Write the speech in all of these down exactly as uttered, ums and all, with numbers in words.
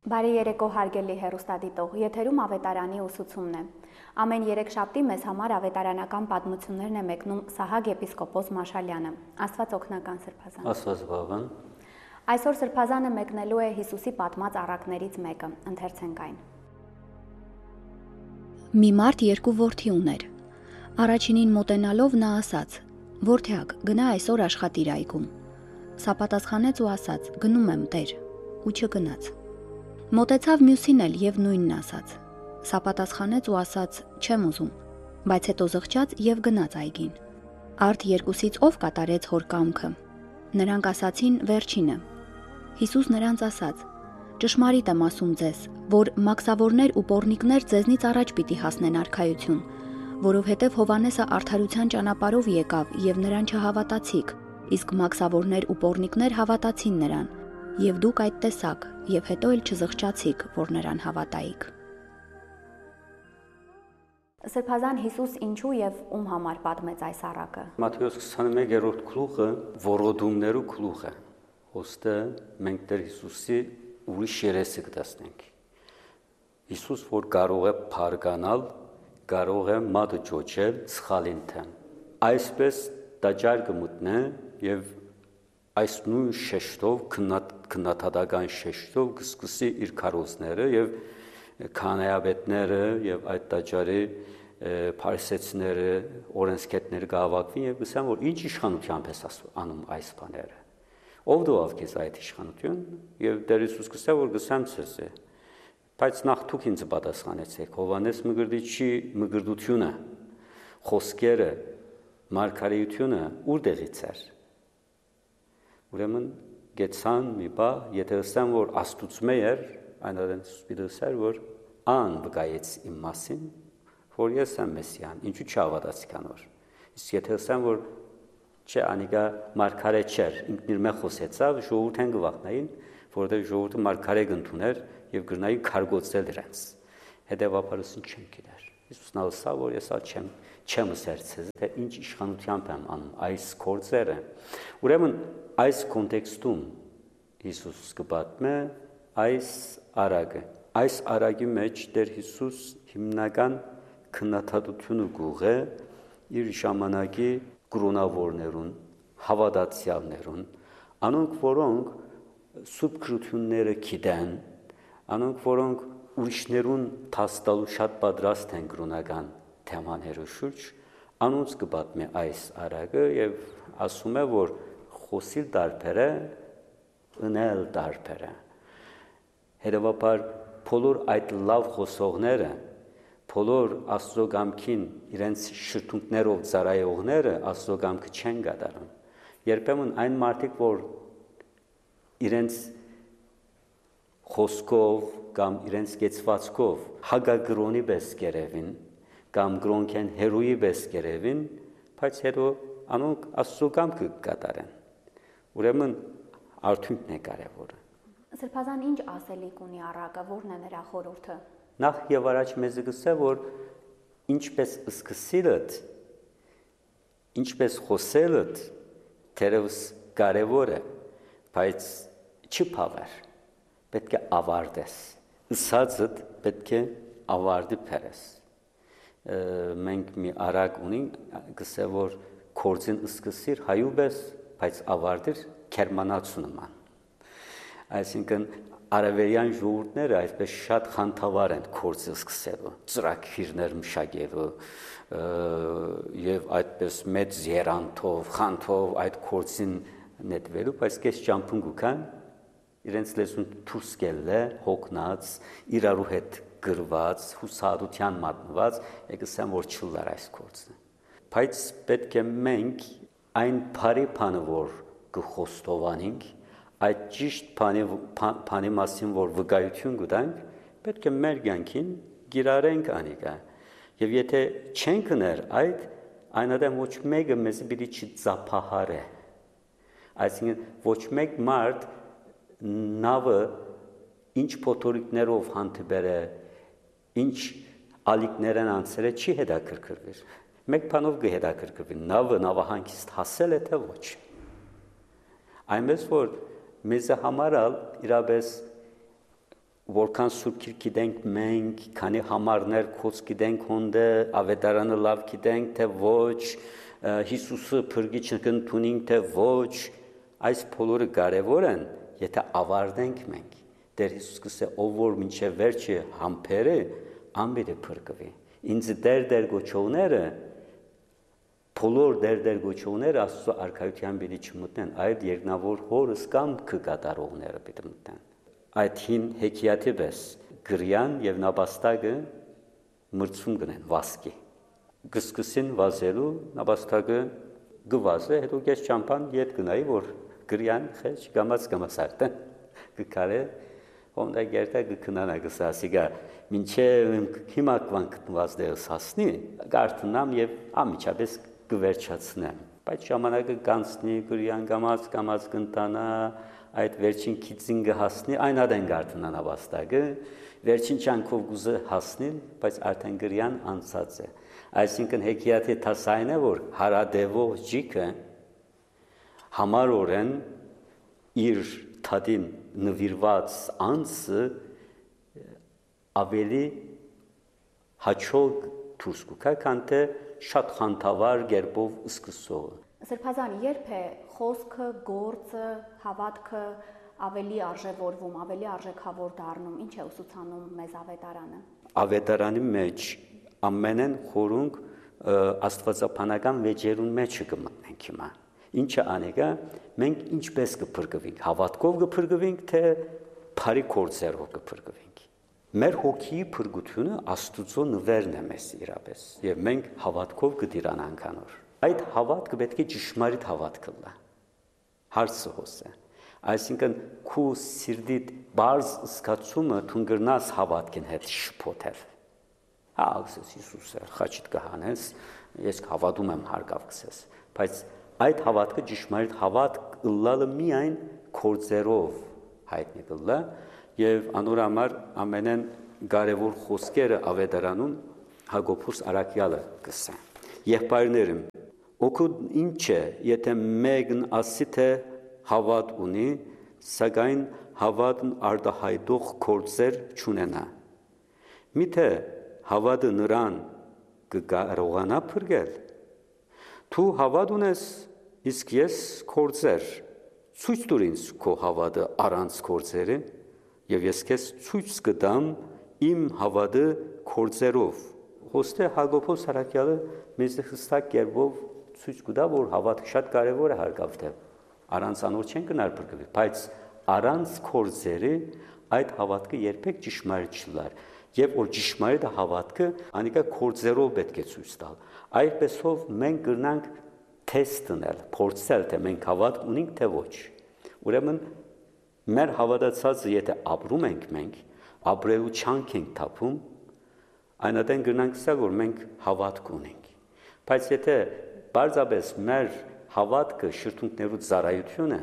Բարի երեկո հարգելի հեռուստադիտող, եթերում ավետարանի ուսուցումն է։ Ամեն երեքշաբթի մեզ համար ավետարանական պատմություններն է մեկնում Սահակ եպիսկոպոս Մաշալյանը։ Աստված օգնական սրբազան։ Աստված բավան։ Այսօր սրբազանը մեկնելու է Հիսուսի պատմած առակներից մեկը, ընթերցենք այն։ Մի մարդ երկու որդի ուներ։ Առաջինին մոտենալով նա ասաց. «Որդյակ, գնա այսօր աշխատիր այգում»։ Սա պատասխանեց ու ասաց. «Գնում եմ, Տեր», ու չգնաց։ Մոտեցավ մյուսին էլ եւ նույնն ասաց։ Սա պատասխանեց ու ասաց. «Չեմ ուզում», բայց հետո զղջաց եւ գնաց այգին։ Արդ երկուսից ով կատարեց հոր կամքը։ Նրանք ասացին. «Վերջինը»։ Հիսուս նրանց ասաց. «Ճշմարիտ եմ ասում ձեզ, որ մաքսավորներ ու պոռնիկներ ձեզնից առաջ պիտի հասնեն արքայություն, որովհետև Հովհաննեսը արդարության ճանապարհով եկավ եւ նրան չհավատացիք, իսկ մաքսավորներ ու պոռնիկներ հավատացին նրան, եւ դուք այդ տեսաք, եւ հետո էլ չզղջացիք, որ նրան հավատայիք»։ Սրբազան Հիսուս ինչու եւ ում համար պատմեց այս առակը։ Մատթեոս քսաներորդ գլուխը որոդումներու գլուխ է։ Ոստը մենք Տեր Հիսուսի ուրիշ երեսը կտեսնենք։ Հիսուս, որ կարող է փարգանալ, կարող է մատը ջոջել, սխալին թեմ։ Այսպես տաճար կմտնե եւ այս նույն շեշտով, քննադատական շեշտով կսկսի իր քարոզները եւ քահանայապետները եւ այդ տաճարի փարիսեցիները, օրենսգետները կհավաքվին եւ ասեն, որ ինչ իշխանությամբ ես անում այս բաները։ Ով դուք քեզ այդ իշխանություն եւ Տեր Հիսուս կսա, որ գսեմ ցես է։ Բայց նախ դուք ինձ պատասխանեցեք, Հովհաննես Մկրտիչի մկրտությունը, խոսքերը, մարգարեությունը ուր դեղից էր։ Ուրեմն գեցան մի բա, եթե ասեմ, որ Աստուծմե էր, այնադեն սպիտասար, որ ան վկայեց իմ մասին, որ ես եմ Մեսիան, ինչու չհավատացիք անոր։ Իսկ եթե ասեմ, որ չէ, անիկա մարգարե չէր, ինքն իր մեջ խոսեցավ, ժողովուրդն գվախնային, որովհետև ժողովուրդը մարգարե կընդուներ եւ գրնայի քարգոցել իրենց։ Հետևաբար ասին չեմ գիտեր։ Հիսուսն ասավ, որ ես ալ չեմ չեմ սերցես, թե ինչ իշխանությամբ եմ անում այս գործերը։ Ուրեմն այս կոնտեքստում Հիսուս կպատմե այս առակը։ Այս առակի մեջ Տեր Հիսուս հիմնական քննադատությունը գուղ է իր ժամանակի կրոնավորներուն, հավատացյալներուն, անոնք որոնք սուրբ քրությունները գիտեն, անոնք որոնք ուրիշներուն փաստալու շատ պատրաստ են կրոնական թեմաներու շուրջ, անոնց կպատմի այս առակը եւ ասում է, որ խոսիլ տարբեր է, ունել տարբեր է։ Հետևաբար բոլոր այդ լավ խոսողները, բոլոր Աստծո կամքին իրենց շրթունքներով ծառայողները Աստծո կամքը չեն կատարում։ Երբեմն այն մարդիկ, որ իրենց խոսքով կամ իրենց կեցվածքով հագագրոնի պես կերևին կամ գրոնքեն հերոյի պես կերևին, բայց հետո անոնք Աստծո կամքը կատարեն։ Ուրեմն արդյունքն է կարևորը։ Սրբազան ինչ ասելիք ունի առակը, որն է նրա խորհուրդը։ Նախ եւ առաջ մեզ կսե, որ ինչպես սկսելդ, ինչպես խոսելդ թերևս կարևոր է, բայց չփավեր։ Պետք է ավարտես։ Ըսածդ պետք է ավարտի փերես։ Մենք մի առակ ունենք, կսե, որ կորձին սկսիր հայուբես, բայց ավարտիր քերմանացու նման։ Այսինքն արևելյան ժողովուրդները այսպես շատ խանդավառ են կորձը սկսելու, ծրագիրներ մշակելու եւ այդպես մեծ երանթով, խանդով այդ կորձին նետվելու, բայց կես ճամփուն գուքան իրենց լեզուն դուրս գելը, հոգնած, իրարու հետ գրված, հուսահատության մատնված, եկսեմ որ չլար այս կորձը։ Բայց պետք է մենք այն բարի բանը, որ կխոստովանենք, այդ ճիշտ բանի մասին, որ վկայություն կտանք, պետք է մեր կյանքին գիրարենք անիկա։ Եվ եթե չենք ներ այդ, այնադեմ ոչ մեկը մեզ պիտի չծափահարե։ Այսինքն ոչ մեկ մարդ նավը ինչ փոթորիկներով հանդիպեր է, ինչ ալիքներ են անցել է, չի հետաքրքրվիր։ Մեկ բանով կհետաքրքրվի, նավը նավահանգիստ հասել է, թե ոչ։ Այնպես որ մեզ համարալ իրապես որքան սուրբ գիրք գիտենք մենք, քանի համարներ կոց գիտենք հոնդե, ավետարանը լավ գիտենք, թե ոչ, Հիսուսը փրկիչը կընդունենք, թե ոչ, այս բոլորը կարևոր են, եթե ավարտենք մենք։ Տեր Հիսուս կսե ով որ մինչև վերջը համբերը, անբիդե փրկվի։ Ինձ դեր դեր գոչողները, բոլոր դեր դեր գոչողները Աստծո արքայության բիդի չմտնեն, այդ երկնավոր հորս կամ կկատարողները պիտի մտնեն։ Այդ հին հեքիաթի պես գրյան եւ նաբաստակը մրցում գնեն վասկի։ Գսկսին վազելու նաբաստակը գվազե, հետո կես ճամփան ետ գնայի, որ գրյան խեչ գամած գամած արտեն գկարե Onda gerdə qıkınana qısasıqa minçə հիմա կվան կտնված դերս հասնի գարտնամ եւ ամիջապես կվերջացնեմ բայց ժամանակը կանցնի գրյան գամած գամած կընտանա այդ վերջին քիծինգը հասնի այն ադեն գարտնանա վաստակը վերջին ճանկով գուզը հասնի բայց արդեն գրյան անցած է այսինքն հեքիաթի տասային է որ հարադեվող ջիկը համարորեն իր թադին նվիրված անձը ավելի հաճող դուրս կգա, քան թե շատ խանդավառ գերբով սկսողը։ Սրբազան, երբ է խոսքը, գործը, հավատքը ավելի արժևորվում, ավելի արժեքավոր դառնում, ինչ է ուսուցանում մեզ ավետարանը։ Ավետարանի մեջ ամենեն խորունգ աստվածապանական վեճերուն մեջը կմտնենք հիմա։ Ինչը անեգա, մենք ինչպես կփրկվենք, հավատքով կփրկվենք, թե բարի գործերով կփրկվենք։ Մեր հոգի փրկությունը Աստուծո նվերն է մեզ իրապես, եւ մենք հավատքով կդիրանանք անոր։ Այդ հավատքը պետք է ճշմարիտ հավատք լա։ Հարցը հոսը։ Այսինքն քու սիրտիդ բարձ սկացումը դու գրնաս հավատքին հետ շփոթել։ Հա, Հիսուսը խաչիտ կհանես, ես հավատում եմ հարկավ կսես, բայց այդ հավատքը ճշմարիտ հավատք լալը միայն կորձերով հայտնի կլա եւ անոր համար ամենեն կարևոր խոսքերը ավետարանում Հակոբոս Արաքյալը կսա։ Եղբայրներım, օգուտ ինչ է, եթե մեկն ասի թե հավատ ունի, սակայն հավատն արտահայտող կորձեր չունենա։ Միթե հավատը նրան կկարողանա փրկել։ Դու հավատ ունես, իսկ ես կորձեր, ցույց տուր ինձ քո հավատը առանց կորձերը, եւ ես քեզ ցույց կտամ իմ հավատը կորձերով։ Ոստե Հակոբոս Արաքյալը մեզ հստակ կերպով ցույց կտա, որ հավատը շատ կարեւոր է հարկավ թե առանց անոր չեն կնար փրկվել, բայց առանց կորձերը այդ հավատքը երբեք ճշմարիտ չլար։ Եվ որ ճշմարիտ հավատքը անիկա կորձերով պետք է ցույց տալ։ Այդպեսով մենք կգնանք թեստ տնել, փորձել թե մենք հավատ ունենք թե ոչ։ Ուրեմն մեր հավատացածը եթե ապրում ենք մենք, ապրելու չանք ենք թափում, այնադեն կգնանք սա որ մենք հավատք ունենք։ Բայց եթե բարձրապես մեր հավատքը շրթունքներու ծառայությունը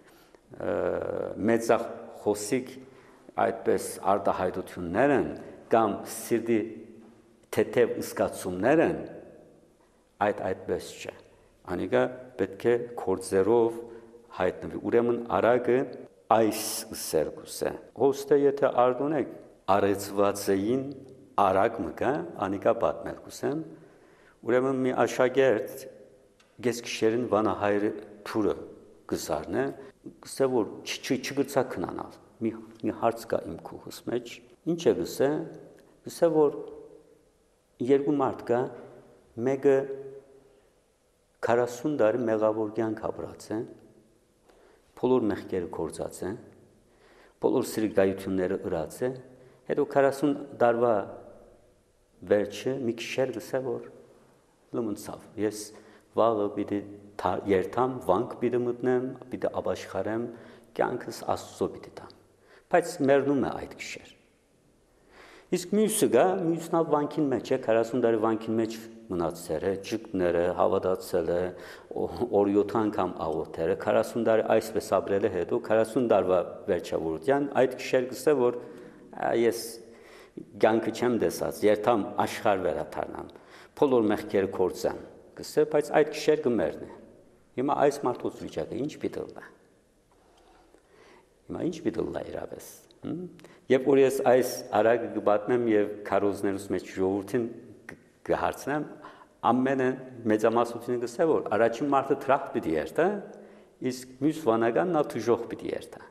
մեծախոսիկ այդպես արտահայտություններ են կամ սիրտի թեթև զգացումներ են, այդ այդպես չէ։ Անիկա պետք է կորձերով հայտնվի։ Ուրեմն արագը այս սերգուս է։ Ոստե եթե արդունեք արեցվածային արագ մկա, անիկա պատմել կուսեմ, ուրեմն մի աշակերտ գեսքշերին վանահայրը թուրը գսարն է, գսե որ չգծա քնանալ, մի հարց կա իմ քուհուս մեջ, ինչ է գսե, գսե որ երկու մարդ կա, մեկը քառասուն տարի մեղավոր կյանք ապրած է, բոլոր մեղքերը կործած է, բոլոր սրիկայությունները ըրած է, հետո քառասուն տարվա վերջը մի քիշեր գսե որ լմնցավ, ես վաղը պիտի երթամ, վանք պիտի մտնեմ, պիտի ապաշխարեմ, կյանքս Աստծո պիտի տամ, բայց մեռնում է այդ քիշեր։ Իսկ մյուսը գա, մյուսն ալ վանքին մեջ է, քառասուն տարի վանքին մեջ մնացել է, ճկներ է, հավատացել է, օր յոթ անգամ աղոթել է, քառասուն տարի այսպես ապրել է հետո, քառասուն տարվա վերջավորության այդ քիշեր գսե որ ես կյանքը չեմ դեսած, երթամ աշխարհ վերադառնամ, բոլոր մեղքերը կործան, գսե, բայց այդ քիշեր կմեռնի։ Հիմա այս մարդոց վիճակը ինչ պիտի լինի։ Հիմա ինչ պիտի լա իրավես։ Երբ որ ես այս արագը կբատնեմ եւ քարոզներուս մեջ ժողովրդին կհարցնեմ, ամենը մեծամասնությունը կսե որ առաջին մարդը թրախտ պիտի երթա, իսկ մյուս վանականն ալ թուժող պիտի երթա։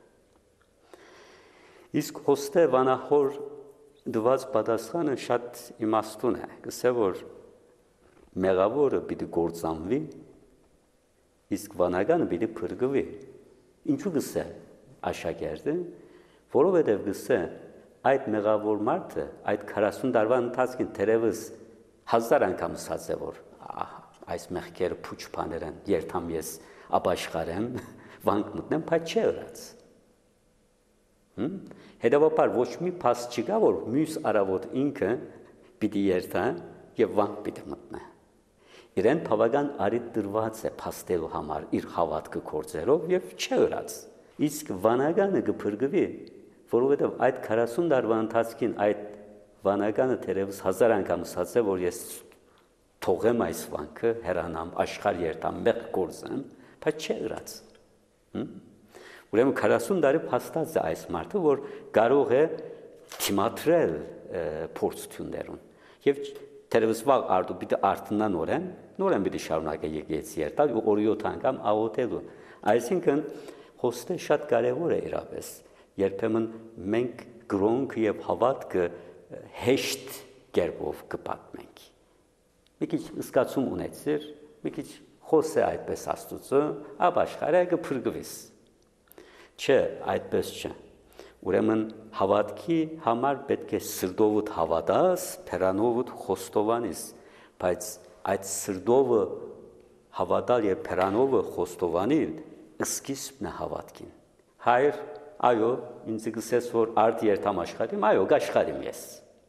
Իսկ հոստե վանախոր դված պատասխանը շատ իմաստուն է, կսե որ մեղավորը պիտի գործանվի, իսկ վանականը պիտի փրկվի։ Ինչու կսե աշակերտը, որովհետև կսե այդ մեղավոր մարդը այդ քառասուն տարվա ընթացքին թերևս հազար անգամ ասած է որ այս մեղքերը փուչ բաներ են, երթամ ես ապաշխարեմ, վանք մտնեմ, բայց չէ ըրած։ Հետևաբար ոչ մի փաստ չկա, որ մյուս արավոտ ինքը պիտի երթա եւ վանք պիտի մտնե։ Իրեն բավական արիտ դրված է փաստելու համար իր հավատքը գործերով եւ չէ ըրած։ Իսկ վանականը կփրկվի, որովհետեւ այդ քառասուն տարվա ընթացքին այդ վանականը թերևս հազար անգամ ասած է, որ ես թողեմ այս վանքը, հեռանամ, աշխարհ երթամ, մեղ գործեմ, բայց չէ ըրած։ Ուրեմն քառասուն տարի փաստած է այս մարդը, որ կարող է թիմադրել փորձություններուն եւ թերևս վաղ արդու պիտի արթնա նորեն, նորեն պիտի շարունակե եկեղեցի երթալ ու օրիոթ անգամ աղոթելու։ Այսինքն հոստը շատ կարևոր է իրապես։ Երբեմն մենք գրոնքը եւ հավատքը հեշտ կերպով կպատմենք։ Մի քիչ զգացում ունեցիր, մի քիչ խոսե այդպես Աստծո, ապա աշխարհը կփրկվես։ Չէ, այդպես չէ։ Ուրեմն հավատքի համար պետք է սրտովդ հավատաս, փերանովդ խոստովանես, բայց այդ սրտովը հավատալ եւ փերանովը խոստովանել սկիզբն է հավատքին։ Հայր, այո, ինձ գսես որ արդ երթամ աշխարհին, այո, գաշխարիմ ես։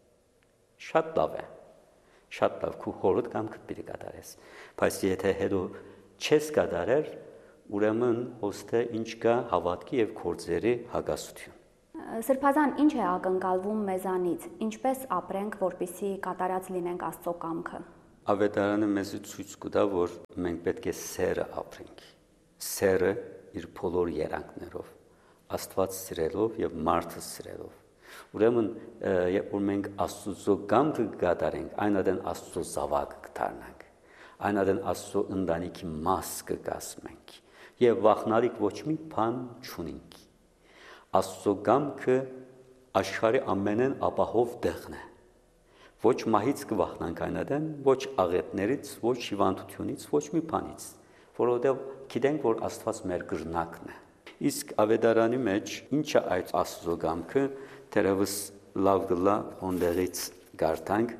Շատ լավ է։ Շատ լավ քու հորդ կամքը պիտի կատարես։ Բայց եթե հետո չես կատարեր, ուրեմն ոստե ինչ կա հավատքի եւ գործերի հագասություն։ Սրբազան ինչ է ակնկալվում մեզանից, ինչպես ապրենք, որպեսզի կատարած լինենք Աստծո կամքը։ Ավետարանը մեզ ցույց կտա, որ մենք պետք է սերը ապրենք։ Սերը իր բոլոր երանգներով, Աստված սիրելով եւ մարդը սիրելով։ Ուրեմն, երբ որ մենք Աստծո կամքը կատարենք, այնադեն Աստծո զավակ կդառնանք, այնադեն Աստծո ընտանիքի մաս կկազմենք եւ վախնալիք ոչ մի բան չունենք։ Աստծո կամքը աշխարհի ամենեն ապահով տեղն է։ Ոչ մահից կվախնանք այնադեն, ոչ աղետներից, ոչ հիվանդությունից, ոչ մի բանից, որովհետև գիտենք, որ Աստված մեր գրնակն է։ Իսկ ավետարանի մեջ ինչ է այդ Աստծո կամքը, թերևս լավ գլա ոնդերից գարտանք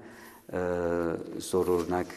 զորօրինակ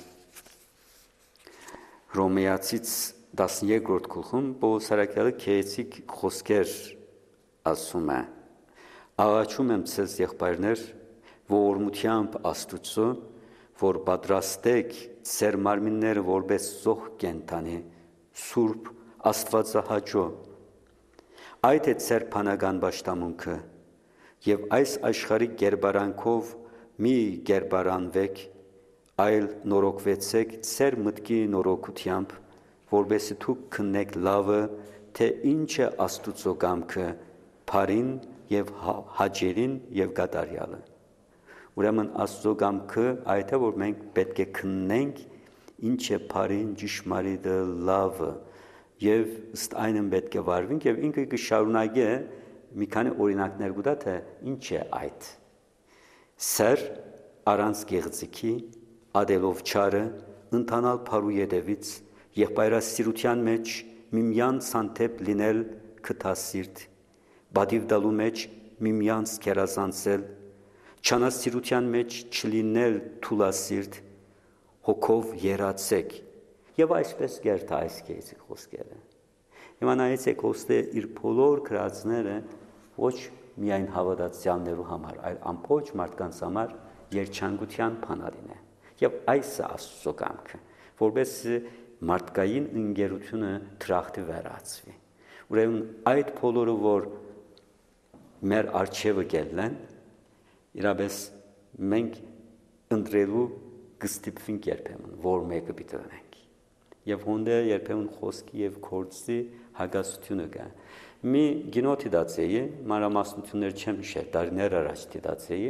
Հռոմեացից տասներկրորդ գլխում Պողոս Արաքյալը քեեցիկ խոսքեր ասում է. Աղաչում եմ ցեզ եղբայրներ, ողորմությամբ Աստուծո, որ պատրաստեք ձեր մարմինները որպես զոհ կենդանի, սուրբ, աստվածահաճո, այդ է ձեր բանական պաշտամունքը, եւ այս աշխարհի գերբարանքով մի գերբարանվեք, այլ նորոգվեցեք ձեր մտքի նորոգությամբ, որպեսզի դուք քննեք լավը, թե ինչ է Աստուծո կամքը, բարին եւ հաճելին եւ կատարյալը։ Ուրեմն Աստծո կամքը այդ է, որ մենք պետք է քննենք ինչ է բարին, ճշմարիտը, լավը եւ ըստ այնն պետք է վարվենք եւ ինքը կշարունակի մի քանի օրինակներ կտա թե ինչ է այդ։ Սեր առանց գեղձիքի, ադելով չարը, ընթանալ փարու ետևից, եղբայրասիրության մեջ միմյանց հանդեպ լինել քթասիրտ, բադիվ դալու մեջ միմյանց կերազանցել, չանասիրության մեջ չլինել թուլասիրտ, հոգով երացեք, եւ այսպես գերտա այս կեզի խոսքերը։ Հիմա նայեցեք ոստե իր բոլոր գրածները ոչ միայն հավատացյալներու համար, այլ ամբողջ մարդկանց համար երջանկության բանալին է։ Եվ այս է Աստծո կամքը, որպես մարդկային ընկերությունը դրախտի վերածվի։ Ուրեմն այդ բոլորը, որ մեր արժևը գելեն, իրապես մենք ընտրելու կստիպվենք երբեմն, որ մեկը պիտի ունենք։ եւ հոնդե երբեմն խոսքի եւ կորցի հագասությունը կա։ Մի գինոթի դացեի, մանրամասնություններ չեմ հիշել, տարիներ առաջ դացեի,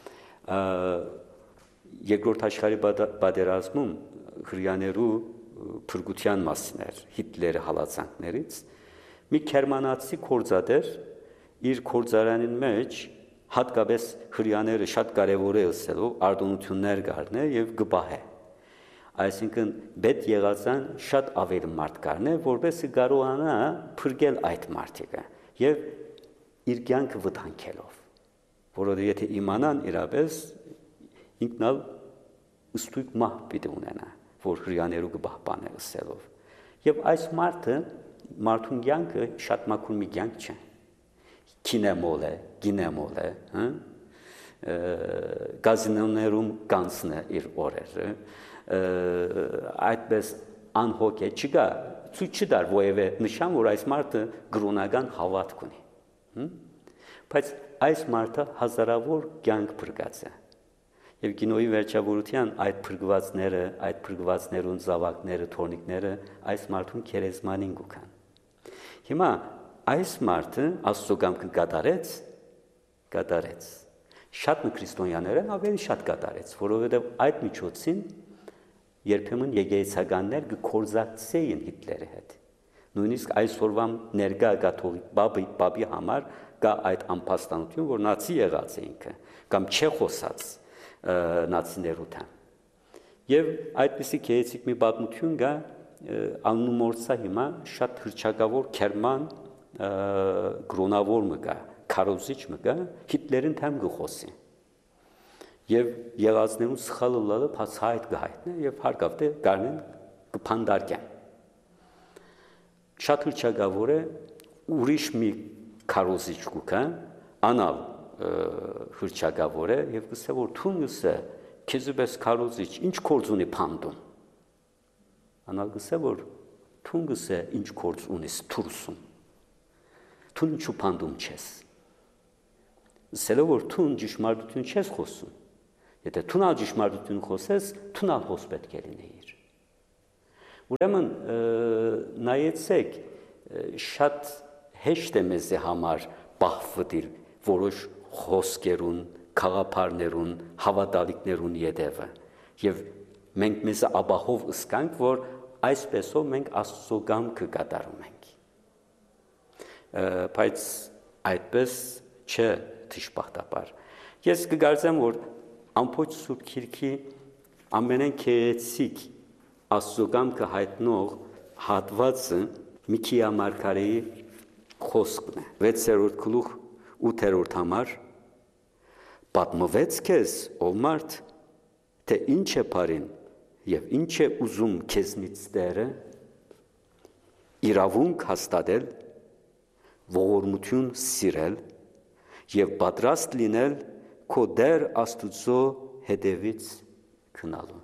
երկրորդ աշխարհի պատերազմում հրյաներու փրկության մասին էր Հիտլերի հալածանքներից, մի գերմանացի կորզադեր իր կորզարանին մեջ հատկապես հրյաները շատ կարևոր է ըսելով արտոնություններ գարնե եւ գբահե։ Այսինքն պետ եղածան շատ ավելի մարդ կարնե, որպեսզի կարողանա փրկել այդ մարդիկը եւ իր կյանքը վտանգելով, որովհետեւ եթե իմանան իրապես ինքնալ ըստույք մահ պիտի ունենա, որ հրյաներու կպահպանե ըսելով։ Եվ այս մարդը մարդուն կյանքը շատ մաքուր մի կյանք չէ։ Կինեմոլ է, գինեմոլ է, հա? Գազինոներում կանցն է իր օրերը, այդպես անհոգ է, չկա, ցույց չտար որևէ նշան, որ այս մարդը գրոնական հավատք ունի։ Բայց այս մարդը հազարավոր կյանք փրկած է։ Եվ կինոյի վերջավորության այդ փրկվածները, այդ փրկվածներուն զավակները, թորնիկները այս մարդուն քերեզմանին գուքան։ Հիմա այս մարդը Աստծո կամքը կատարեց, կատարեց։ Շատ քրիստոնյաները ավելի շատ կատարեց, որովհետև այդ միջոցին երբեմն եկեղեցականներ կկորզակցեին Հիտլերի հետ։ Նույնիսկ այսօրվա ներկա կաթողիկ բաբի բաբի համար կա այդ ամփոստանություն, որ նացի եղած է ինքը, կամ չեխոսած նացիներու դեմ։ Եվ այդպիսի քեեցիկ մի պատմություն կա, անունորսա հիմա շատ հրճակավոր քերման գրոնավոր մկա, քարոզիչ մկա, Հիտլերին դեմ գխոսի։ Եվ եղածներուն սխալը լալը փացայդ գահիտնե եւ հարկավտե գարնեն կփանդարկեն։ Շատ հրճակավոր է ուրիշ մի քարոզիչ կուքա, անալ հրճակավոր է եւ կսե որ թունգսը քեզպես քարոզիչ ինչ կորձ ունի փանդում։ Անալ կսե որ թունգսը ինչ կորձ ունի սթուրսում։ Թուն ինչու փանդում չես։ Սելը որ թուն ճշմարտություն չես խոսում։ Եթե թունալ ճշմարտություն խոսես, թունալ խոս պետք է լինեիր։ Ուրեմն նայեցեք, շատ հեշտ է մեզ համար բախվտիլ որոշ խոսքերուն, խաղապարներուն, հավատալիքներուն յետևը։ Եվ մենք մեզ աբախով ըսկանք, որ այսպեսով մենք Աստծո կամքը կատարում ենք։ Բայց այդպես չէ դժբախտաբար։ Ես կգարձեմ, որ ամբողջ Սուրբ Գիրքի ամենեն քերեցիկ Աստծո կամքը հայտնող հատվածը Միքիա մարգարեի խոսքն է։ վեցերորդ գլուխ ութերորդ համար պատմվեց քեզ, ով մարդ, թե ինչ է բարին եւ ինչ է ուզում քեզնից Տերը, իրավունք հաստատել, ողորմություն սիրել եւ պատրաստ լինել քո Տեր Աստուծո հետևից քնալու։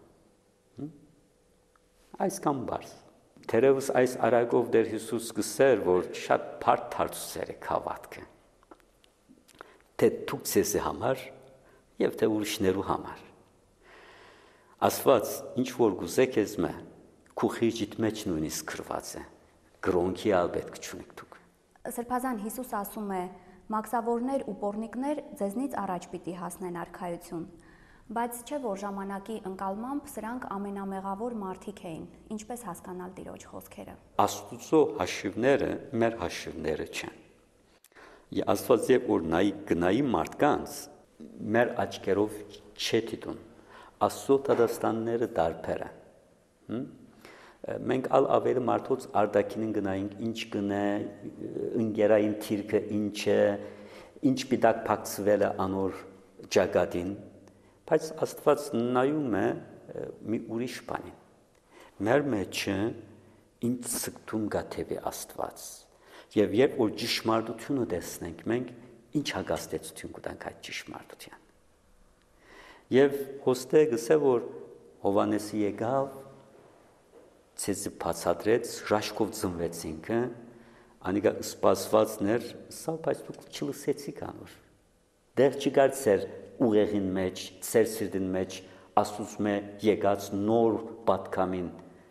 Այսքան բարձ։ Թերևս այս արագով Տեր Հիսուս գսեր, որ շատ բարդ դարձեր է հավատքը։ Թե դուք ցեզ համար եւ թե ուրիշներու համար։ Աստված ինչ որ գուզեք ես մե, քու խիճիտ մեջ նույնիսկ գրված է։ Գրոնքի ալ պետք չունեք դուք։ Սրբազան Հիսուս ասում է. «Մաքսավորներ ու պոռնիկներ ձեզնից առաջ պիտի հասնեն արքայություն», բայց չէ որ ժամանակի ընկալմամբ սրանք ամենամեղավոր մարդիկ էին, ինչպես հասկանալ Տիրոջ խոսքերը։ Աստուծո հաշիվները մեր հաշիվները չեն։ Աստված երբ որ նայի գնայի մարդկանց մեր աչքերով չէ դիտում։ Աստծո դատաստանները դարբեր են։ Մենք ալ ավելի մարդոց արտաքինին գնայինք, ինչ գնե, ընկերային թիրքը ինչ է, ինչ պիտակ փակցվել է անոր ճակատին, բայց Աստված նայում է մի ուրիշ բանին։ Մեր մեջը ինչ ցկտում գա թեպի Աստված։ Եվ երբ որ ճշմարտությունը տեսնենք, մենք ինչ հագաստեցություն կտանք այդ ճշմարտության։ Եվ հոստե գսե որ Հովանեսի եկավ ցեզի բացատրեց, հրաշքով ծնվեցինք, անիկա սպասվածներ, սա բայց դուք չլսեցիք անոր։ Դեռ չկար ծեր ուղեղին մեջ, ծեր սիրտին մեջ Աստծո մե եկած նոր պատկամին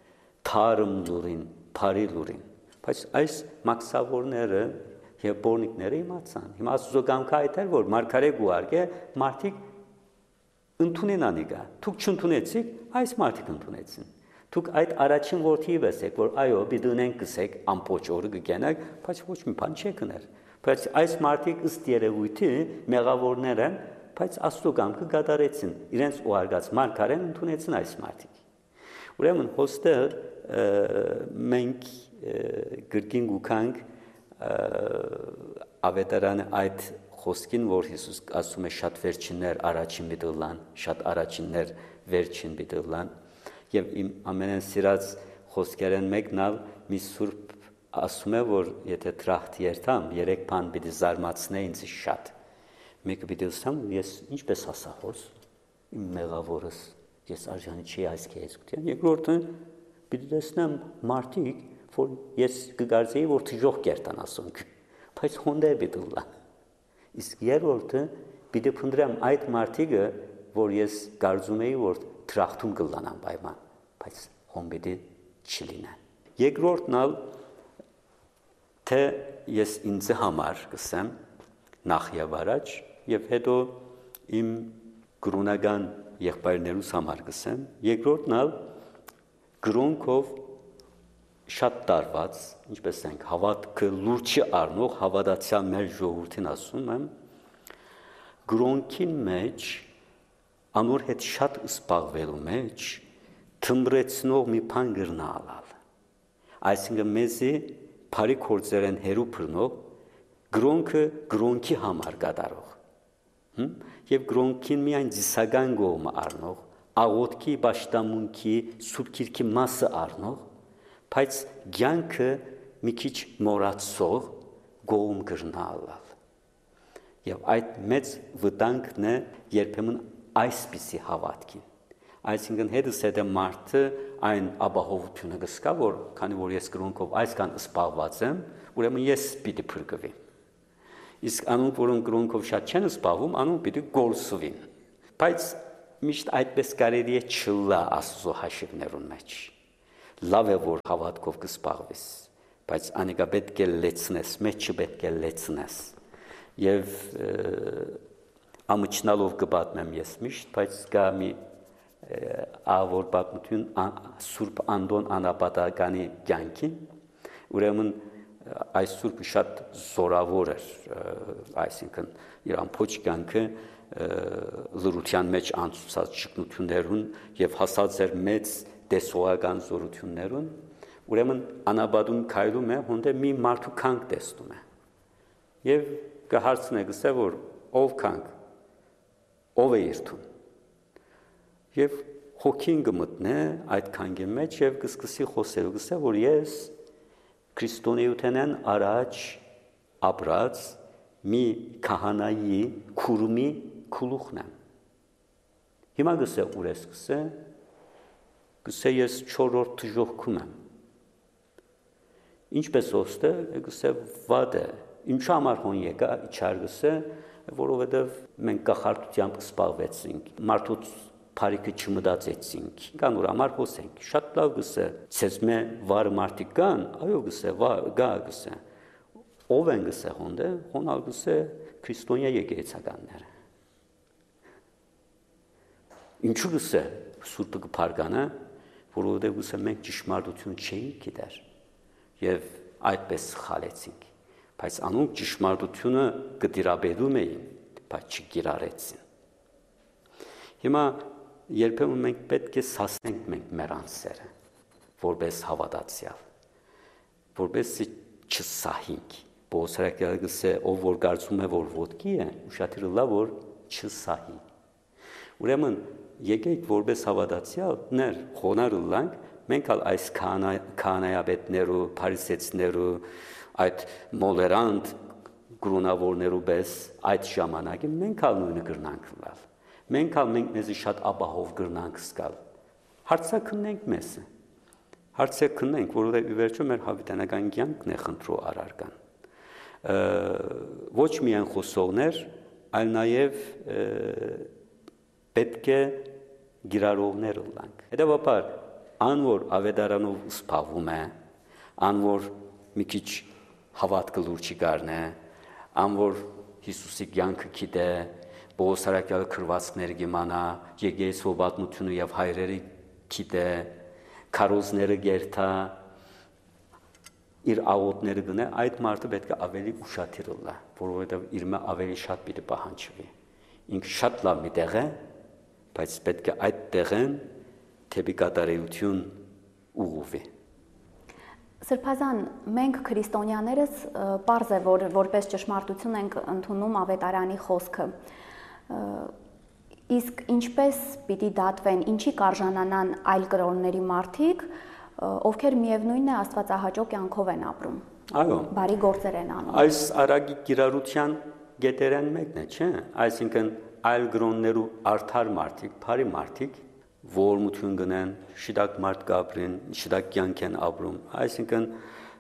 թարմ լուրին, բարի լուրին։ Բայց այս մաքսավորները եւ բորնիկները իմացան։ Հիմա Աստծո կամքը այդ էր, որ մարգարե գուարգե մարդիկ ընդունեն անիկա։ Դուք չընդունեցիք, այս մարդիկ ընդունեցին։ Դուք այդ առաջին որդի վեսեք, որ այո, պիտի ունենք գսեք, ամբողջ օրը կգենակ, բայց ոչ մի բան չեք կներ։ Բայց այս մարդիկ ըստ երևույթի մեղավորներ են, բայց Աստծո կամքը կատարեցին։ Իրենց ուղարկած մարգարեն ընդունեցին այս մարդիկ։ Ուրեմն հոստեղ մենք գրքին գուքանք ավետարանը այդ խոսքին, որ Հիսուս ասում է շատ վերջիններ առաջին բիդլան, շատ առաջիններ վերջին բիդլան, եւ իմ ամենեն սիրած խոսքերեն մեկնալ մի սուրբ ասում է, որ եթե տրախտ երթամ, երեք բան պիտի զարմացնե ինձ շատ։ Մեկը պիտի ասեմ, ես ինչպես ասախոս, իմ մեղավորս, ես արժանի չի այս քեզկության։ Երկրորդը պիտի տեսնեմ մարդիկ, որ ես կգարձեի, որ թժող կերտան ասոնք, բայց հոնդե պիտի լան։ Իսկ երրորդը պիտի փնտրեմ այդ մարդիկը, որ ես կարծում էի, որ տրախտում կլանան պայման, բայց հոն պիտի չլինեն։ Երկրորդն ալ թե ես ինձ համար կսեմ նախ եւ առաջ եւ հետո իմ գրունական եղբայրներուս համար կսեմ, երկրորդն ալ գրոնքով շատ տարված, ինչպես ենք հավատքը լուրջ առնող հավատացյալ մեր ժողովրդին ասում եմ, գրոնքին մեջ անոր հետ շատ սպաղվելու մեջ թմրեցնող մի բան գրնալալ։ Այսինքն մեզի բարի գործերեն հերու բռնող գրոնքը գրոնքի համար կատարող։ Եվ գրոնքին միայն զիսական գոհը առնող, աղոթքի, պաշտամունքի, սուրբ քիրքի մասը առնող, բայց ցանկը մի քիչ մոռացող գոհում գրնալալ։ Եվ այդ մեծ վտանգն է երբեմն այսպիսի հավատքին։ Այսինքն հետս հետը մարդը այն ապահովությունը կսկա, որ քանի որ ես գրոնքով այսքան սպաղված եմ, ուրեմն ես պիտի փրկվի։ Իսկ անոնք, որոնք գրոնքով շատ չեն սպաղվում, անոնք պիտի գործվին։ Բայց միշտ այդպես կարելի է չլա Աստծո հաշիվներուն մեջ։ Լավ է, որ հավատքով կսպաղվես, բայց անիկա պետք է լեցնես, մեջը պետք է լեցնես։ Եվ ամիջնալով կպատմեմ ես միշտ, բայց կա մի ավոր պատմություն Սուրբ Անդոն Անապատականի կյանքին, ուրեմն այս սուրբը շատ զորավոր էր, այսինքն իր ամբողջ կյանքը լրության մեջ անցուցած ճգնություններուն եւ հասած էր մեծ տեսողական զորություններուն, ուրեմն Անապատուն քայլում է, հոնդե մի մարդու քանք տեսնում է եւ կհարցնե գսե, որ ով քանք, ով է երթում եւ հոգին կմտնե այդ քանգի մեջ եւ կսկսի խոսել, գսե, որ ես քրիստոնեութենեն առաջ ապրած մի քահանայի քուրմի քուլուխն եմ։ Հիմա գսե ուր ես գսե, գսե ես չորրորդ թժողքում եմ։ Ինչպես ոստը, գսե վատ է, ինչու համար հոն եկա իչար գսե, որովհետեւ մենք կախարդությամբ սպաղվեցինք, մարդուց Փարիկը չմտածեցինք, կանոր համար հոսենք, շատ լավ գսե, ցեզ մե վար մարդիկ կան, այո գսե, գա գսե, ով են գսե հոնդե, հոնալ գսե քրիստոնյա եկեղեցականները։ Ինչու գսե սուրբը կփարգանա, որովհետև գսե մենք ճշմարտություն չէինք գիտեր եւ այդպես խալեցինք, բայց անոնք ճշմարտությունը կդիրաբեդում էին, բայց չկիրառեցին։ Հիմա երբեմն մենք պետք է սասնենք մենք մեր անձերը, որպես հավատացյալ, որպես չսահինք։ Բոսրակյալը գսե, ով որ կարծում է, որ ոտքի է, ուշադիր լավ, որ չսահի։ Ուրեմն եկեք որպես հավատացյալներ խոնարհ լանք, մենք ալ այս քահանայապետներու, փարիսեցիներու, այդ մոլերանտ գրունավորներու պես այդ ժամանակին մենք ալ նույնը կրնանք լալ։ Մենք ալ մենք մեզի շատ ապահով գրնանք սկալ։ Հարցակնենք մեզը։ Հարցակնենք, որովհետև ի վերջո մեր հավիտենական կյանքն է խնդրու առարկան։ Ոչ միայն խոսողներ, այլ նաև պետք է գիրարողներ լինենք։ Հետևաբար ան որ ավետարանով սփավում է, ան որ մի քիչ հավատքը լուրջ գարնե, ան որ Հիսուսի կյանքը գիտե, Պողոս Արաքյալի քրվածքները գիմանա, եկեղեցու պատմությունը եւ հայրերի գիտե, քարոզները գերտա, իր աղոթները գնե, այդ մարդը պետք է ավելի ուշադիր լինի, որովհետեւ իր մե ավելի շատ պիտի պահանջվի։ Ինքը շատ լավ մի տեղ է, բայց պետք է այդ տեղեն թեպի կատարելություն ուղղվի։ Սրբազան, մենք քրիստոնյաներս պարզ է, որ որպես ճշմարտություն ենք ընդունում ավետարանի խոսքը։ Իսկ ինչպես պիտի դատվեն, ինչի կարժանանան այլ կրոնների մարդիկ, ովքեր միևնույնն է աստվածահաճո կյանքով են ապրում։ Այո։ Բարի գործեր են անում։ Այս արագի կիրառության գետերեն մեկն է, չէ՞։ Այսինքն այլ կրոններու արդար մարդիկ, բարի մարդիկ որմություն գնեն, շիդակ մարդ կապրին, շիդակ կյանք են ապրում, այսինքն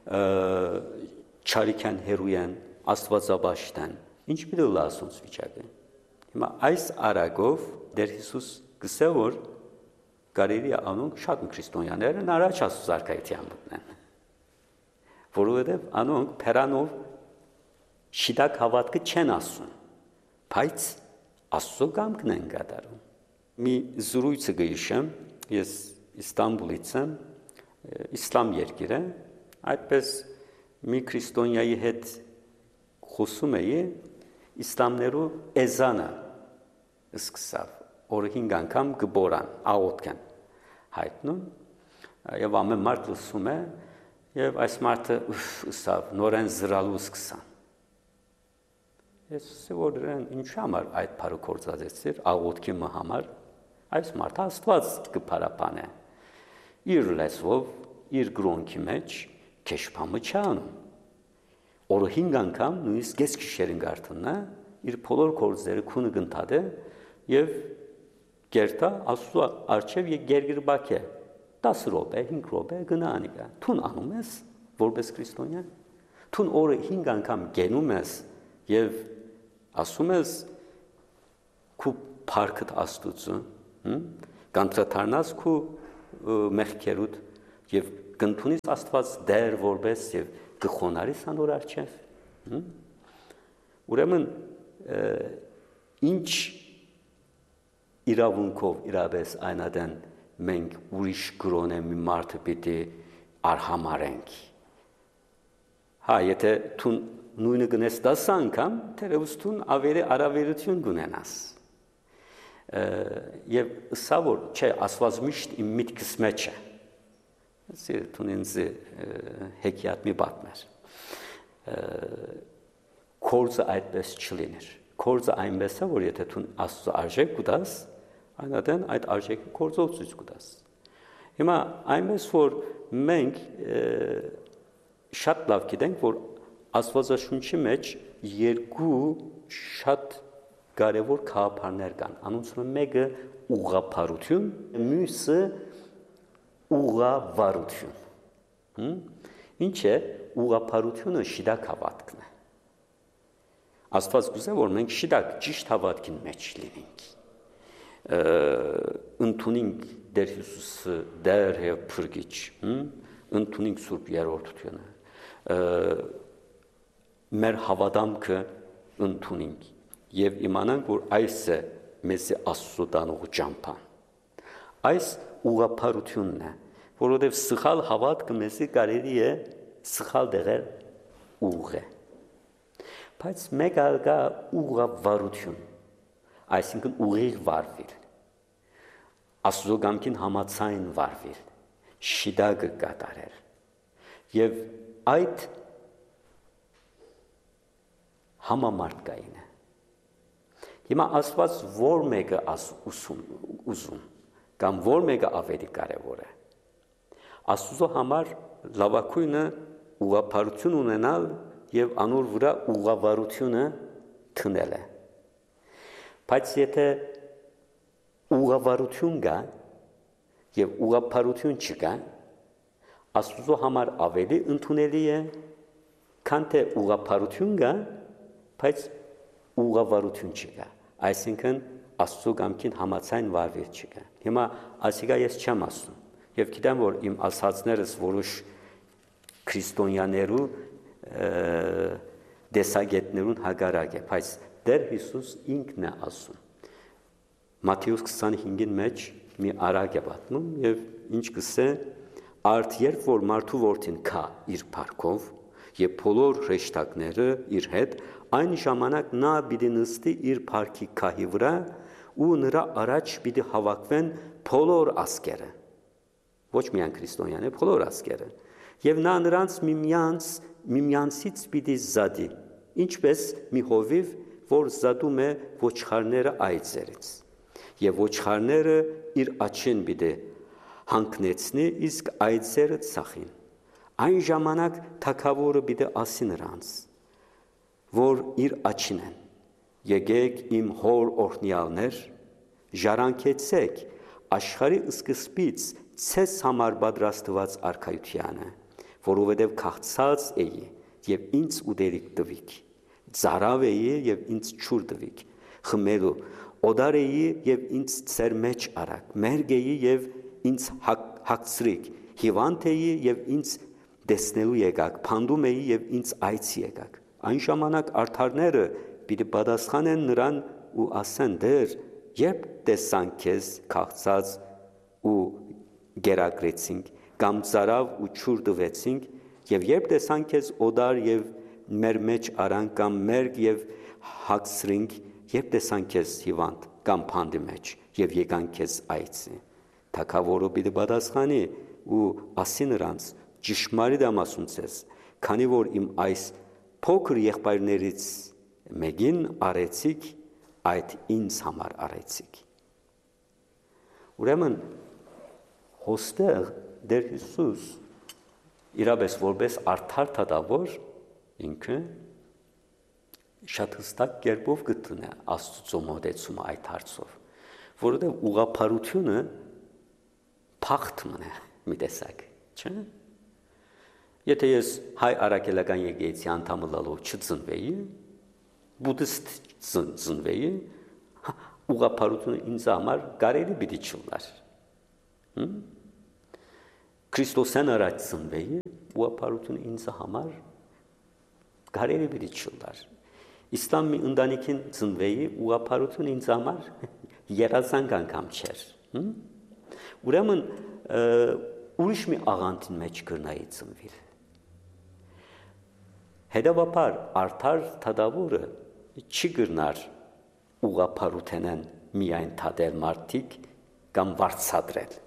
չարիք են հերու են, աստվածաբաշտ են, ինչ պիտի լասոնց վիճակը։ Հիմա այս արագով դեր Հիսուս գսե որ կարելի է անոնք շատ քրիստոնյաներն առաջ Աստծո արքայության մտնեն, որովհետև անոնք փերանով շիդակ հավատքը չեն ասում, բայց Աստծո կամքն են կատարում։ Մի զրույցը գիշեմ, ես Իստանբուլից եմ, իսլամ երկիր է, այդպես մի քրիստոնյայի հետ խոսում էի, իսլամներու էզանը սկսավ, օրը հինգ անգամ գբորան, աղոթքեն հայտնում, եւ ամեն մարդ լսում է, եւ այս մարդը ուսավ, նորեն զրալու սկսան։ Ես որ ինչ համար այդ բարը կործածեցիր, աղոթքի համար, այս մարդը Աստված կփարապանե։ Իր լեզվով, իր գրոնքի մեջ քեշփամը չանում։ Օրը հինգ անգամ նույնիսկ ես գիշերին գարտնա, իր բոլոր կործերը քունը գնտադե եւ գերտա Աստծո արչեւ եւ գերգրբակե։ դասը րոպե, հինգ րոպե գնա անիկա։ Թուն անում ես որպես քրիստոնյա։ Թուն օրը հինգ անգամ գենում ես եւ ասում ես քու փառքդ Աստծո, կանտրատարնաս քու մեղքերուդ եւ կընդունիս Աստված դեր որպես եւ գխոնարիս անոր արչեւ։ Ուրեմն ինչ իրավունքով իրապես այնադեն մենք ուրիշ գրոնե մի մարդը պիտի արհամարենք։ Հա, եթե թուն նույնը գնես դասը անգամ, թերևս թուն ավելի արավերություն գունենաս։ Եվ սա որ չէ, Աստված միշտ իմ միտքս մեջ է։ Սիրը թուն ինձ հեքիաթ մի պատմեր։ Կորձը այդպես չլիներ։ Կորձը այնպես է, որ եթե թուն Աստծո արժեք կուտաս, այնադեն այդ արժեքը կորձով ցույց կուտաս։ Հիմա այնպես որ մենք շատ լավ գիտենք, որ Աստվածաշունչի մեջ երկու շատ կարևոր խաղապարներ կան։ Անոնց մեկը ուղղափառություն, մյուսը ուղղավարություն։ Ինչ է ուղղափառությունը շիդակ հավատքն է։ Աստված կուզե որ մենք շիդակ ճիշտ հավատքին մեջ լինենք։ Ընդունենք Տեր Հիսուսը դեր եւ փրկիչ, ընդունենք Սուրբ Երրորդությունը։ Մեր հավատամքը ընդունենք եւ իմանանք որ այս է մեզ Աստծո տանող ճամփան։ Այս ուղղափառությունն է, որովհետեւ սխալ հավատքը մեզ կարելի է սխալ դեղել ուղղը։ Բայց մեկ այլ կա ուղղավարություն, այսինքն ուղիղ վարվել, Աստծո կամքին համաձայն վարվել, շիդակը կատարել եւ այդ համամարտկային է։ Հիմա Աստված որ մեկը ուսում, ուզում, կամ որ մեկը ավելի կարևոր է։ Աստծո համար լավագույնը ուղղափառություն ունենալ եւ անոր վրա ուղղավարությունը թնել է։ Բայց եթե ուղղավարություն կա եւ ուղղափառություն չկա, Աստծո համար ավելի ընդունելի է, քան թե ուղղափառություն կա, բայց ուղղավարություն չկա։ Այսինքն Աստծո կամքին համաձայն վարվել չկա։ Հիմա ասիկա ես չեմ ասում։ Եվ գիտեմ, որ իմ ասածներս որոշ քրիստոնյաներու դեսագետներուն հագարակ է, բայց Տեր Հիսուս ինքն է ասում։ Մատթեոս քսանհինգին մեջ մի արագ է պատմում եւ ինչ կսե արդ երբ որ մարդու որդին կա իր փառքով եւ բոլոր հրեշտակները իր հետ այն ժամանակ նա պիտի նստի իր փառքի քահի վրա ու նրա առաջ պիտի հավաքվեն բոլոր ազգերը ոչ միայն քրիստոնյաները բոլոր ազգերը եւ նա նրանց միմյանց միմյանցից պիտի զադի ինչպես մի հովիվ որ զադում է ոչխարները այծերից եւ ոչխարները իր աչին պիտի հանգնեցնի իսկ այծերը ցախին այն ժամանակ թագավորը պիտի ասի նրանց որ իր աչին են եկեք իմ հոր օրհնյալներ ժառանգեցեք աշխարհի սկզբից ցես համար պատրաստված արքայությանը որովհետև քաղցած էի եւ ինձ ուդերիկ տվիք ծարավ էի եւ ինձ չուր տվիք խմելու օդար էի եւ ինձ ծեր մեջ արակ մերգ էի եւ ինձ հագցրիք հիվանդ էի եւ ինձ տեսնելու եկաք փանդում էի եւ ինձ այցի եկաք այն ժամանակ արդարները պիտի պատասխանեն նրան ու ասեն դեր երբ տեսանք քեզ քաղցած ու գերակրեցինք կամ ծարավ ու չուր տվեցինք եւ երբ տեսանք քեզ օդար եւ մեր մեջ արանք կամ մերգ եւ հագցրինք երբ տեսանք քեզ հիվանդ կամ փանդի մեջ եւ եկանք քեզ այցի թագավորը պիտի պատասխանի ու ասի նրանց ճշմարիտ եմ ասում ձեզ քանի որ իմ այս փոքր եղբայրներից մեկին արեցիք այդ ինձ համար արեցիք ուրեմն հոստեղ Տեր Հիսուս իրապես որպես արդար թագավոր ինքը շատ հստակ կերպով գտնե Աստծո մոտեցումը այդ հարցով որովհետև ուղղափառությունը փախտումն է մի տեսակ չէ եթե ես հայ արաքելական եկեղեցի անդամը լալով չծնվեի բուդդիստ ծնվեի ուղղափառությունը ինձ համար կարելի պիտի չլար Քրիստոսեն առաջ ծնվեի ուղղափառությունը ինձ համար կարելի պիտի չլար Իսլամ մի ընտանիքին ծնվեի ուղղափառությունը ինձ համար երազանք անգամ չէր ուրեմն ուրիշ մի աղանդին մեջ կրնայի ծնվել հետևաբար արդար թագավորը չի կրնար ուղղափառութենեն միայն թադել մարդիկ կամ վարձատրել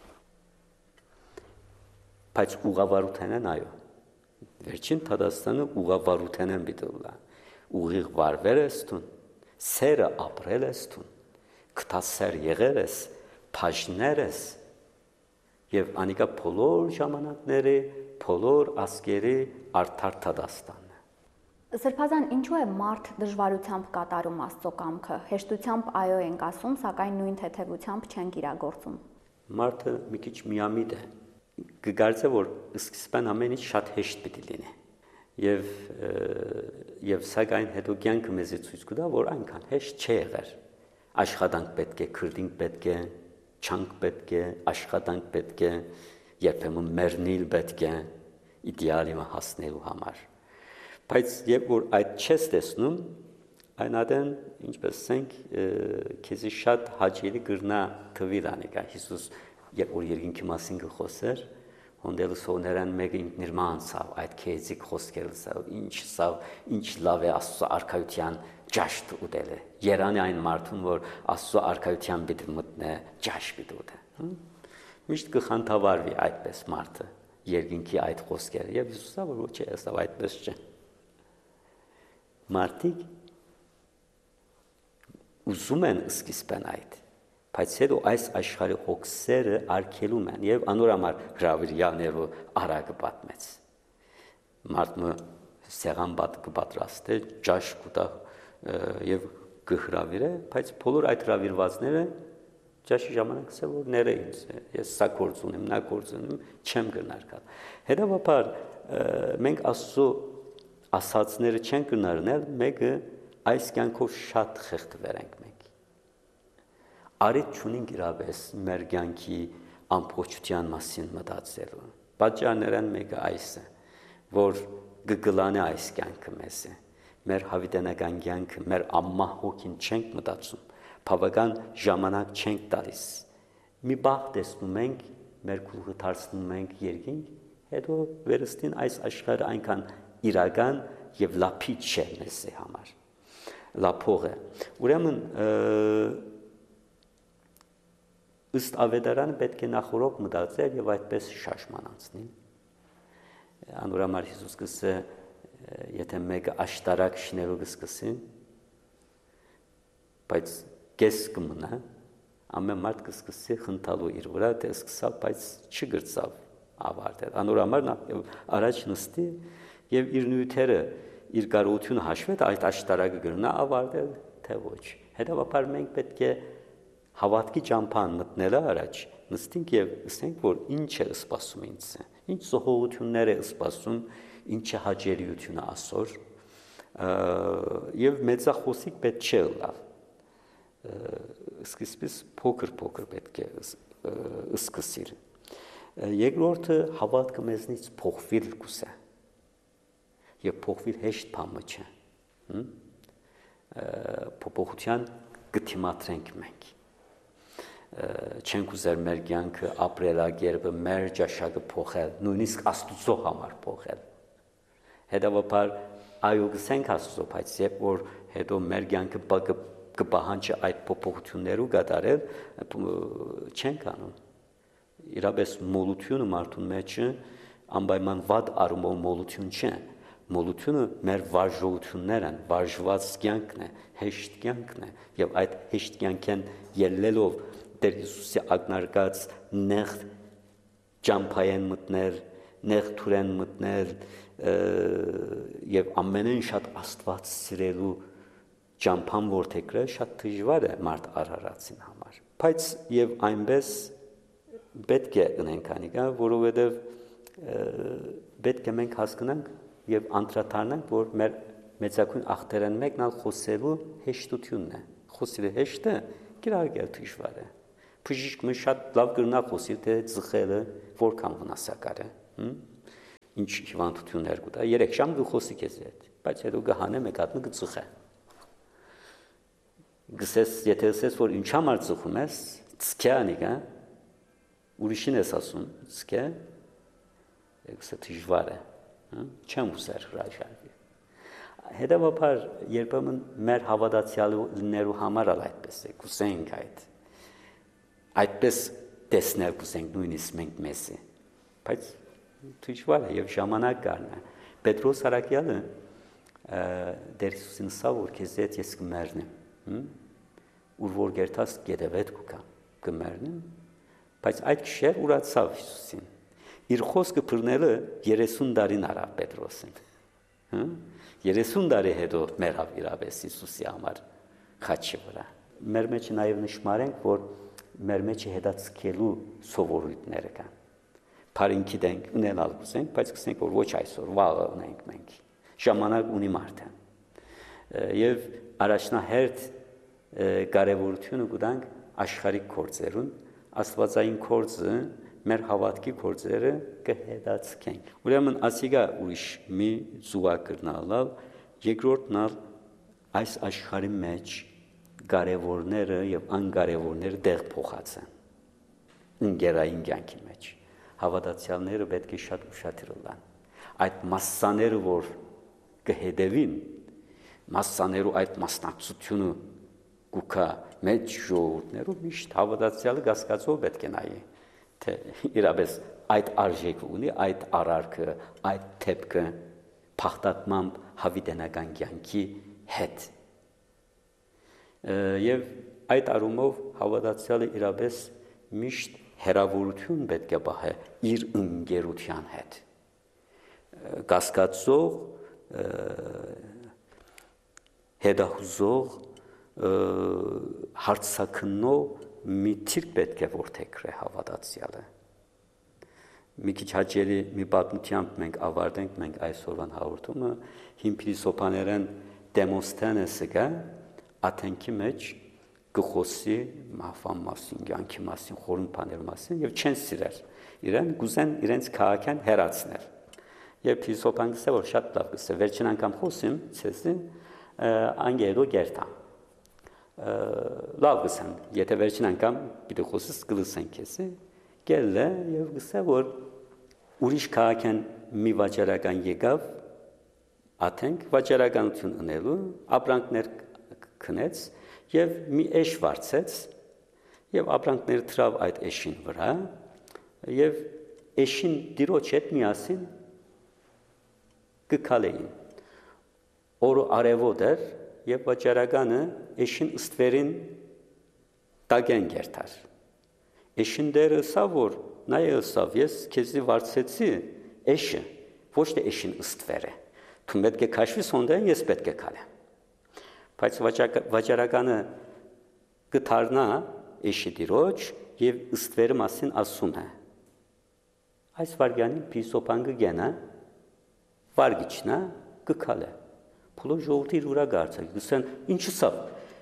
բայց ուղղավարութենեն այո վերջին Թադաստանը ուղղավարութենեն բիդոլա ուղիղ վարվել ես տուն սերը ապրել ես տուն կտասեր եղել ես բաժներ ես եւ անիկա բոլոր ժամանակների բոլոր ազգերի արդար Թադաստանն է Սրբազան ինչու է մարդ դժվարությամբ կատարում Աստծո կամքը հեշտությամբ այո ենք ասում սակայն նույն թեթևությամբ չենք իրագործում Մարդը մի քիչ միամիտ է կգարձե որ սկզբան ամեն ինչ շատ հեշտ պիտի լինի եւ եւ սակայն հետո կյանքը մեզ ցույց կտա որ այնքան հեշտ չի եղել աշխատանք պետք է քրտինք պետք է չանք պետք է աշխատանք պետք է երբեմն մեռնել պետք է իդեալը հասնելու համար բայց երբ որ այդ չես տեսնում այն ադեն ինչպես ասենք քեզի շատ հաճելի կրնա թվիլ անիկա Հիսուս երբ որ երկինքի մասին խոսեր հոնդելը սոներան մեկը ինքն իր մանցավ այդ քեզիկ խոսքերսավ ինչ սավ ինչ լավ է Աստծո արքայության ճաշտ ուտելը երանի այն մարդուն որ Աստծո արքայության պիտի մտնե ճաշ պիտի ուտե միշտ կխանդավարվի այդպես մարդը երկինքի այդ խոսքերը եւ Հիսուսը որ ոչ է ասավ այդպես չէ մարդիկ ուզում են սկիզբեն այդ բայց հետո այս աշխարհի հոգսերը արգելում են եւ անորամար հրավիրյաներով արագը պատմեց մարդը սեղան պատրաստե ճաշ կուտա եւ կհրավիրե բայց բոլոր այդ հրավիրվածները ճաշի ժամանակ ասել որ ները ինձ ես սա գործ ունեմ նա գործ ունեմ չեմ գնարկալ հետեւաբար մենք Աստծո ասածները չեն կնարնել մեկը այս կյանքով շատ խեղդվել ենք մենք արիտ չունենք իրապես մեր կյանքի ամբողջության մասին մտածելու։ Պատճառներն մեկը այս է, որ գգլանը այս կյանքը մեզ է, մեր հավիտենական կյանքը, մեր ամմահ հոգին չենք մտածում, բավական ժամանակ չենք տալիս։ Մի բախ տեսնում ենք, մեր գլուխը դարձնում ենք երկինք, հետո վերստին այս աշխարհը այնքան իրական եւ լափիչ չէ մեզ համար։ Լափող է։ Ուրեմն ըստ ավետարանը պետք է նախորդ մտածել եւ այդպես շարժման անցնել։ Անորամար Հիսուս կսե եթե մեկը աշտարակ շնելու կսկսի, բայց կես կմնա, ամեն մարդ կսկսի խնդալու իր վրա, թե սկսավ, բայց չգրծավ ավարտել։ Անորամար նա առաջ նստի եւ իր նյութերը, իր կարողությունը հաշվեց, այդ աշտարակը գրնա ավարտել, թե ոչ։ Հետևաբար մենք պետք է հավատքի ճամփան մտնելը առաջ նստենք եւ ասենք, որ ինչ է սպասում ինձ, ինչ զոհողություններ է սպասում, ինչ է հաջելիությունը ասոր, եւ մեծախոսիկ պետք չէ լավ։ Սկիզբից փոքր-փոքր պետք է սկսել։ Երկրորդը հավատքը մեզնից փոխվել կուսե։ Եվ փոխվել հեշտ բան չէ։ Փոփոխության կդիմադրենք մենք։ Չենք ուզեր մեր կյանքը ապրելակերպը, մեր ճաշակը փոխել, նույնիսկ Աստծո համար փոխել։ Հետևաբար այո գսենք Աստծո, բայց երբ որ հետո մեր կյանքը կպահանջի այդ փոփոխություններու կատարել, չենք անում։ Իրապես մոլությունը մարդուն մեջ անպայման վատ արումով մոլություն չէ։ Մոլությունը մեր վարժողություններն են, վարժված կյանքն է, հեշտ կյանքն է, եւ այդ հեշտ կյանքեն ելնելով Տեր Հիսուսի ակնարկած նեղ ճամփայեն մտնել, նեղ թուրեն մտնել եւ ամենեն շատ Աստված սիրելու ճամփան որթեքրը շատ դժվար է մարդ արարածին համար։ Բայց եւ այնպես պետք է ունենք անիկա, որովհետեւ պետք է մենք հասկանանք եւ անդրադառնանք, որ մեր մեծակույն ախտերն մեկն ալ խոսելու հեշտությունն է։ Խոսելը հեշտ է, կիրարկել դժվար է։ Բժիշկը շատ լավ կրնա խոսի, թե ծխելը որքան վնասակար է։ Ինչ հիվանդություններ կուտա, երեք ժամ կխոսի քեզ հետ, բայց հետո կհանե մեկ հատ կծխե։ Գսես, եթե ասես, որ ինչ համար ծխում ես, ծքե անիկա, ուրիշին ես ասում, ծքե, եկսը դժվար է, չեմ ուզեր հրաժարվի։ Հետևաբար երբեմն մեր հավատացյալներու համար ալ այդպես է, կուսենք այդ, այդպես տեսնել կուսենք նույնիսկ մենք մեզի, բայց դժվար է եւ ժամանակ գարն է։ Պետրոս Արաքյալը Տեր Հիսուսին ասավ, որ քեզ հետ ես կմեռնեմ, ուր որ գերտաս գետևետ կուկա, կմեռնեմ, բայց այդ քշեր ուրացավ Հիսուսին։ Իր խոսքը բռնելը երեսուն տարին արավ Պետրոսին։ երեսուն տարի հետո մեռավ իրապես Հիսուսի համար խաչի վրա։ Մեր մեջ նաև նշмарենք, որ մեր մեջ հետացկելու սովորույթները կան։ Փարինքի դենք ունենալ կուզենք, բայց կսենք, որ ոչ այսօր, վաղը ունենք մենք։ Ժամանակ ունի մարդը։ Եվ առաջնահերթ կարևորությունը կտանք աշխարհիկ գործերուն, աստվածային գործը մեր հավատքի գործերը կհետացկենք։ Ուրեմն ասիգա ուրիշ մի զուգակրնալալ, երկրորդն ալ այս աշխարհի մեջ կարևորները եւ անկարևորները դեղ փոխած են։ Ընկերային կյանքի մեջ հավատացյալները պետք է շատ ուշադիր լինեն։ Այդ մասսաները, որ կհետևին, մասսաներու այդ մասնակցությունը կուքա մեջ ժողովուրդներու միշտ հավատացյալը կասկածով պետք է նայի, թե իրապես այդ արժեքը ունի, այդ արարքը, այդ թեփքը փախտատմամբ հավիտենական կյանքի հետ։ Եվ այդ առումով հավատացյալը իրապես միշտ հերավորություն պետք է պահե իր ընկերության հետ։ Կասկածող, հետահուզող, հարցակնող մի թիրք պետք է որթեքրե հավատացյալը։ Մի քիչ հաճելի մի պատմությամբ մենք ավարտենք մենք այսօրվան հաղորդումը, հին փիլիսոփաներեն Դեմոսթենեսը գա Աթենքի մեջ գխոսի մահվան մասին, կյանքի մասին, խորհուրդ բաների մասին եւ չեն սիրել իրեն, գուզեն իրենց քաղաքան հերացնել։ Երբ Հիսոփան գսե որ շատ լավ գսե, վերջին անգամ խոսեմ ցեզի անգերո գերտա։ Լավ գսեն, եթե վերջին անգամ պիտի խոսես կլսեն քեզի, գելը եւ գսե որ ուրիշ քաղաքան մի վաճառական եկավ, աթենք վաճառականություն ունելու, ապրանքներ քնեց եւ մի էշ վարձեց եւ ապրանքներ թրավ այդ էշին վրա եւ էշին դիրոջ հետ միասին կքալեին օրը արևոդեր եւ վաճառականը էշին ըստվերին տագեն գերտար էշին դերը սա որ նայ ըսավ ես քեզի վարձեցի էշը ոչ թե էշին ըստվերը դու պետք է քաշվես հոնդեն ես պետք է քալեմ բայց վաճառականը կթարնա էշի դիրոջ եւ ըստվերը մասին ասում է այս վարգյանին Հիսոփան կգենա վարգիչնա կքալե փոլո ժողովրդի ուրա գարցա գսեն ինչ ըսավ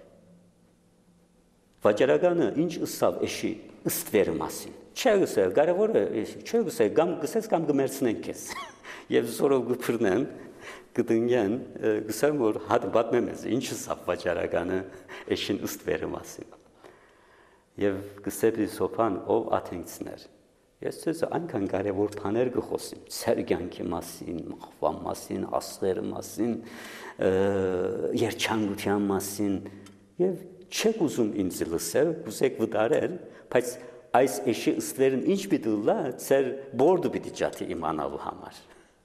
վաճառականը ինչ ըսավ էշի ըստվերը մասին չէ գսել կարևորը չէ գսել կամ գսես կամ գմերցնեն քեզ եւ զորով գփրնեն կդնգեն գսեմ որ հատ բատմեմ ես ինչ ըսավ վաճառականը էշին ըստվերը մասին եւ գսել Հիսոփան ով աթենքցներ ես ցեզ այնքան կարևոր բաներ կխոսեմ ցերգյանքի մասին, մահվան մասին, աստղերի մասին, երջանկության մասին եւ չեք ուզում ինձ լսել, կուզեք վտարել, բայց այս էշի ըստվերն ինչ պիտի լա, ցեր բորդը պիտի ջաթի իմանալու համար։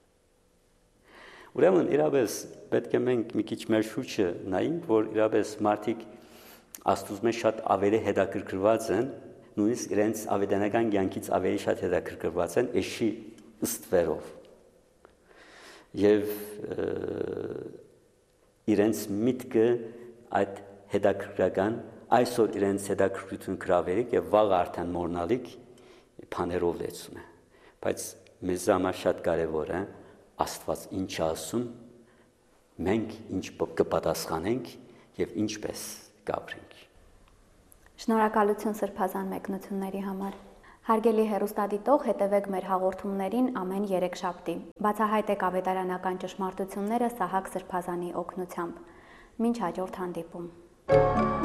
Ուրեմն իրապես պետք է մենք մի քիչ մեր շուրջը նայենք, որ իրապես մարդիկ Աստծո մեջ շատ ավելի հետաքրքրված են նույնիսկ իրենց ավետարանական կյանքից ավելի շատ հետաքրքրված են էշի ըստվերով եւ իրենց միտքը այդ հետաքրքրական այսօր իրենց հետաքրքրություն գրավերիկ եւ վաղ արդեն մորնալիք բաներով լեցուն է բայց մեզ համար շատ կարեւոր է Աստված ինչ ասում մենք ինչ կպատասխանենք եւ ինչպես կապրենք Շնորհակալություն սրբազան մեկնությունների համար։ Հարգելի հեռուստադիտող, հետևեք մեր հաղորդումներին ամեն երեքշաբթի։ Բացահայտեք ավետարանական ճշմարտությունները Սահակ Սրբազանի օգնությամբ։ Մինչ հաջորդ հանդիպում։